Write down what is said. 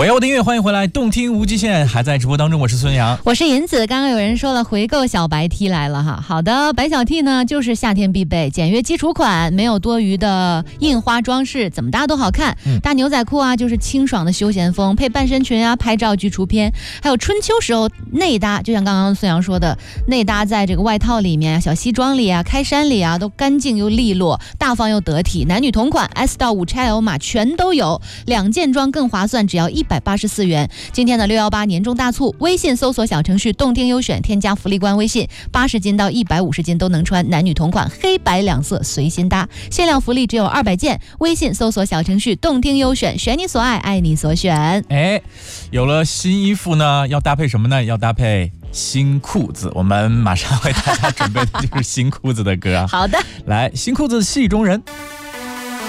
我的音乐，欢迎回来，动听无极限还在直播当中，我是孙杨， 我是银子。刚刚有人说了，回购小白 T 来了哈。好的，白小 T 呢就是夏天必备，简约基础款，没有多余的印花装饰，怎么搭都好看。大牛仔裤啊，就是清爽的休闲风，配半身裙啊，拍照巨出片。还有春秋时候内搭，就像刚刚孙杨说的，内搭在这个外套里面、小西装里啊、开衫里啊，都干净又利落，大方又得体。男女同款 S 到5 XL 码全都有，2件装更划算，只要184元。今天的618年终大促，微信搜索小程序动听优选，添加福利官微信，80斤到150斤都能穿，男女同款，黑白两色随心搭，限量福利只有200件。微信搜索小程序动听优选，选你所爱，爱你所选。 有了新衣服呢，要搭配什么呢？要搭配新裤子。我们马上为大家准备的就是新裤子的歌。 好的， 来，新裤子戏中人。